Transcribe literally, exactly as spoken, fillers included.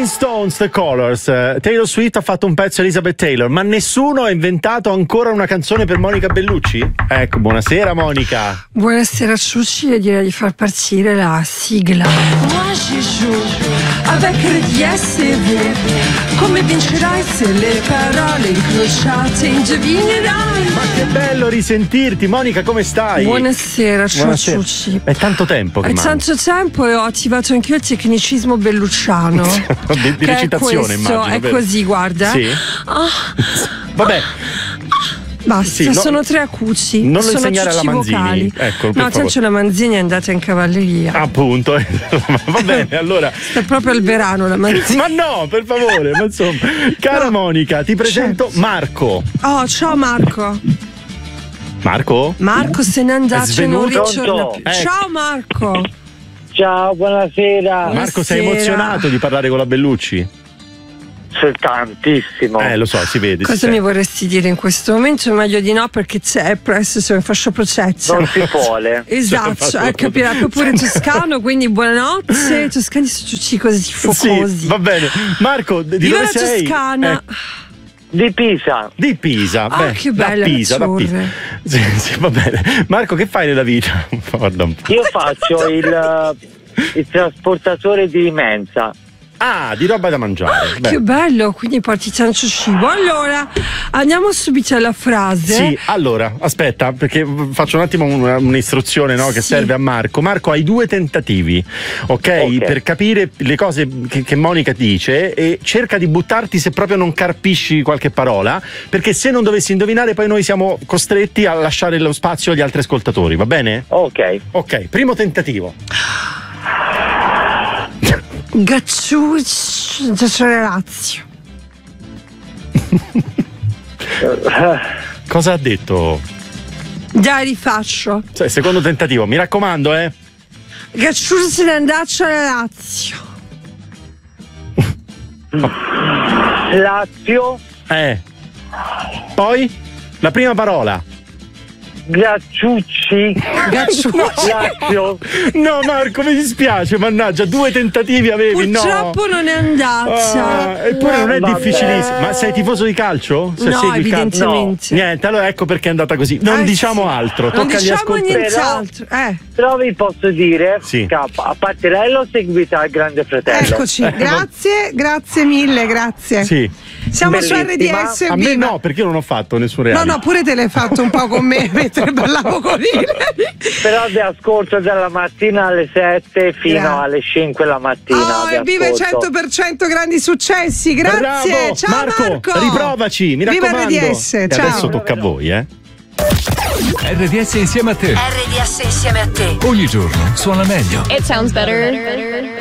Rolling Stones, The Colors. Taylor Swift ha fatto un pezzo Elizabeth Taylor, ma nessuno ha inventato ancora una canzone per Monica Bellucci? Ecco, buonasera Monica. Buonasera Ciucci, e direi di far partire la sigla. Moi je joue avec le D S V. Come vincerai se le parole incrociate indovinerai? Ma che bello risentirti, Monica, come stai? Buonasera Ciucci. È tanto tempo che È manca. tanto tempo e ho attivato anch'io il tecnicismo bellucciano. di, di recitazione, è questo, immagino. è vero? così, guarda. Sì. Ah. Vabbè. Basta, Sì, no, sono tre acucci. non lo sono insegnare alla Manzini. vocali. Ecco, per no, tanto favore. la Manzini è andata in cavalleria. Appunto. Va bene, allora. Sta proprio al verano la Manzini. Ma no, per favore, ma insomma. Cara No. Monica, ti presento Certo. Marco. Oh, ciao Marco. Marco? Marco se n'è andato e non svenuto? ritorna più. Ecco. Ciao Marco. Ciao, buonasera. Marco, sei Buonasera. emozionato di parlare con la Bellucci? C'è tantissimo. Eh, lo so, si vede. Cosa si mi sente. vorresti dire in questo momento? Meglio di no, perché c'è presto se mi faccio processo. Non si vuole. Esatto, Cioè, eh, capirai poi pure toscano, quindi buonanotte. Toscani sono tutti così focosi. Sì, va bene. Marco, di Viva dove la sei? Toscana. Eh, Di Pisa. di Pisa. Ah, Beh, che da belle Pisa, da azzurre. Pisa. Sì, sì, va bene. Marco, che fai nella vita? Guarda un po'. Io faccio il, il trasportatore di mensa. Ah, di roba da mangiare. Beh. Che bello, quindi porti tanto cibo. Allora, andiamo subito alla frase. Sì, allora, aspetta, perché faccio un attimo una- un'istruzione, no, che Sì. serve a Marco. Marco, hai due tentativi, ok? Ok. Per capire le cose che, che Monica dice, e cerca di buttarti se proprio non carpisci qualche parola, perché se non dovessi indovinare poi noi siamo costretti a lasciare lo spazio agli altri ascoltatori, va bene? Ok. Ok, primo tentativo. Gacciucci Lazio. Cosa ha detto? Dai, rifaccio. Cioè, secondo tentativo, mi raccomando, eh. Gacciucci se ne andaccio alla Lazio. Lazio. Eh. Poi? La prima parola. Gacciucci. Gacciucci. Lazio. No, Marco, mi dispiace, mannaggia, due tentativi avevi, no. Purtroppo non è andata. Ah, eppure non è Vabbè. difficilissimo. Ma sei tifoso di calcio? Se No, segui il calcio? evidentemente. Niente, allora ecco perché è andata così. Non Eh, diciamo sì. altro, Non tocca agli diciamo ascoltatori. nient'altro. Eh, Però vi posso dire Sì. che a a parte lei l'ho seguita al Grande Fratello. Eccoci, grazie, grazie mille, grazie. Sì. Siamo su Bellissima. R D S A me viva. no, perché io non ho fatto nessun No, reality. no, pure te l'hai fatto un po' con me mentre parlavo con il. Però vi ascolto dalla mattina alle sette fino Grazie. alle cinque la mattina. Oh, vi e viva i ascolto. cento per cento grandi successi, grazie. Bravo, Ciao Marco, Marco. riprovaci, mi Viva raccomando. R D S, E ciao. adesso tocca a voi, eh. R D S insieme a te. R D S insieme a te. Ogni giorno suona meglio. It sounds better.